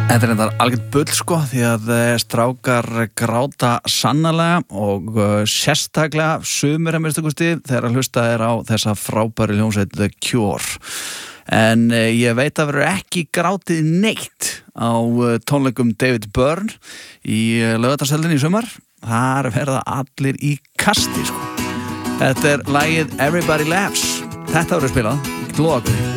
Þetta er þetta algjört bull sko því að strákar gráta sannarlega og sérstaklega sumir að minnsta kosti þegar hlustað er á þessa frábæru hljómsveit The Cure. En ég veit að verður ekki grátið neitt á tónleikum David Byrne í Laugardalshöllinni í sumar. Þar verða allir í kasti sko. Þetta er lagið Everybody Laughs. Þetta verður spilað. Glóða okkur.